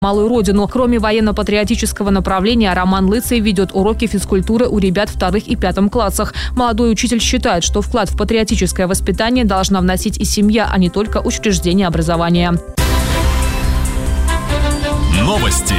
малую родину. Кроме военно-патриотического направления, Роман Лыцый ведет уроки физкультуры у ребят 2 и 5 классах. Молодой учитель считает, что вклад в патриотическое воспитание должна вносить и семья, а не только учреждение образования. Новости.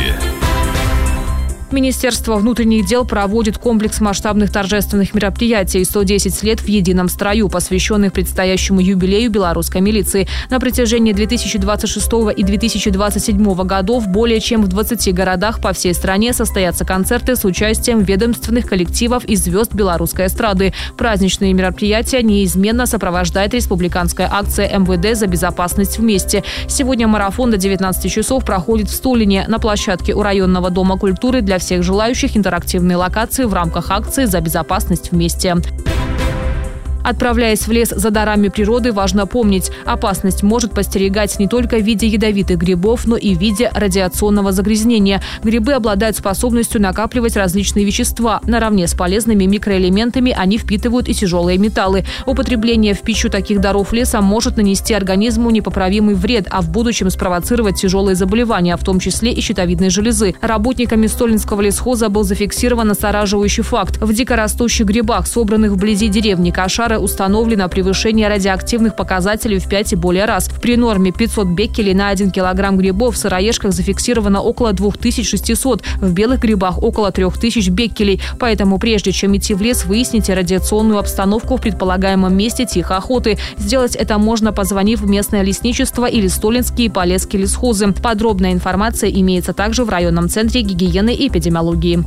Министерство внутренних дел проводит комплекс масштабных торжественных мероприятий «110 лет в едином строю», посвященных предстоящему юбилею белорусской милиции. На протяжении 2026 и 2027 годов более чем в 20 городах по всей стране состоятся концерты с участием ведомственных коллективов и звезд белорусской эстрады. Праздничные мероприятия неизменно сопровождает республиканская акция МВД «За безопасность вместе». Сегодня марафон до 19 часов проходит в Столине. На площадке у районного дома культуры для всех желающих интерактивные локации в рамках акции «За безопасность вместе». Отправляясь в лес за дарами природы, важно помнить, опасность может подстерегать не только в виде ядовитых грибов, но и в виде радиационного загрязнения. Грибы обладают способностью накапливать различные вещества. Наравне с полезными микроэлементами они впитывают и тяжелые металлы. Употребление в пищу таких даров леса может нанести организму непоправимый вред, а в будущем спровоцировать тяжелые заболевания, в том числе и щитовидной железы. Работниками Столинского лесхоза был зафиксирован настораживающий факт. В дикорастущих грибах, собранных вблизи деревни Кошары, установлено превышение радиоактивных показателей в 5 и более раз. При норме 500 беккелей на 1 килограмм грибов в сыроежках зафиксировано около 2600, в белых грибах около 3000 беккелей. Поэтому прежде чем идти в лес, выясните радиационную обстановку в предполагаемом месте тихоохоты. Сделать это можно, позвонив в местное лесничество или Столинские и Полесские лесхозы. Подробная информация имеется также в районном центре гигиены и эпидемиологии.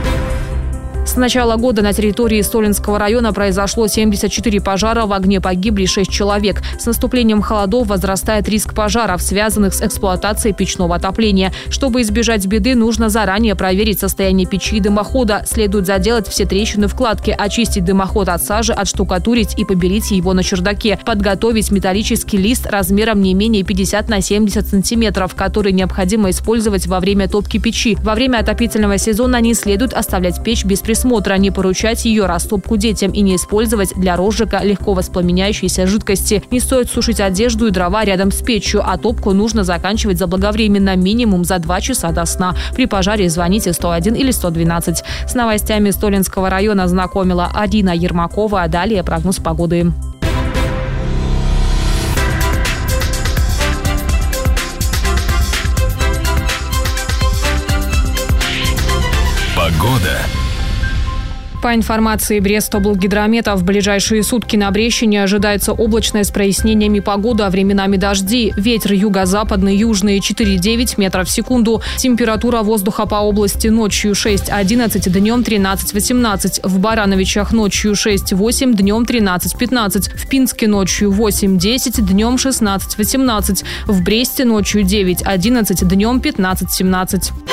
С начала года на территории Столинского района произошло 74 пожара, в огне погибли 6 человек. С наступлением холодов возрастает риск пожаров, связанных с эксплуатацией печного отопления. Чтобы избежать беды, нужно заранее проверить состояние печи и дымохода. Следует заделать все трещины вкладки, очистить дымоход от сажи, отштукатурить и побелить его на чердаке. Подготовить металлический лист размером не менее 50 на 70 сантиметров, который необходимо использовать во время топки печи. Во время отопительного сезона не следует оставлять печь без присмотра, не поручать ее растопку детям и не использовать для розжига легко воспламеняющейся жидкости. Не стоит сушить одежду и дрова рядом с печью, а топку нужно заканчивать заблаговременно, минимум за 2 часа до сна. При пожаре звоните 101 или 112. С новостями Столинского района знакомила Арина Ермакова, а далее прогноз погоды. Погода. По информации Брестоблгидромета, в ближайшие сутки на Брещине ожидается облачная с прояснениями погода, а временами дожди. Ветер юго-западный, южный 4,9 метров в секунду. Температура воздуха по области ночью 6-11, днем 13-18. В Барановичах ночью 6-8, днем 13-15. В Пинске ночью 8-10, днем 16-18. В Бресте ночью 9-11, днем 15-17.